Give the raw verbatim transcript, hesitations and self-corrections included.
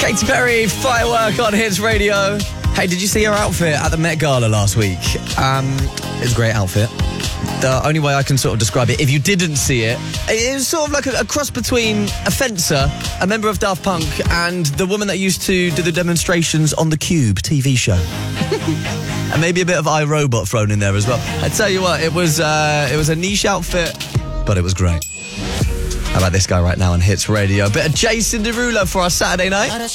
Katy Perry, Firework on Hits Radio. Hey, did you see her outfit at the Met Gala last week? Um, it's a great outfit. The only way I can sort of describe it, if you didn't see it, it was sort of like a, a cross between a fencer, a member of Daft Punk, and the woman that used to do the demonstrations on the Cube T V show. And maybe a bit of iRobot thrown in there as well. I tell you what, it was uh, it was a niche outfit, but it was great. How about this guy right now on Hits Radio? A bit of Jason Derulo for our Saturday night.